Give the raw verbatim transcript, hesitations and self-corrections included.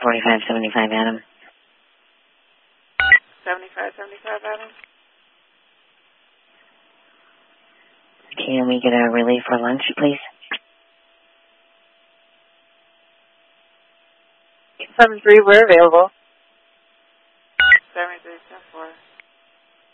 forty-five seventy-five, Adam. seventy-five seventy-five, Adam. Can we get a relay for lunch, please? seven three, we're available.